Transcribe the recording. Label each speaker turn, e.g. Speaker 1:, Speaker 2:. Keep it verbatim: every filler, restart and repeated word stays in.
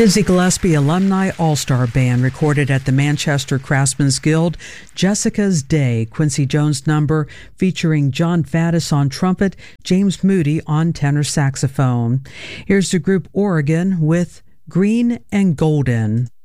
Speaker 1: Dizzy Gillespie Alumni All-Star Band recorded at the Manchester Craftsmen's Guild, Jessica's Day, Quincy Jones number featuring John Faddis on trumpet, James Moody on tenor saxophone. Here's the group Oregon with Green and Golden.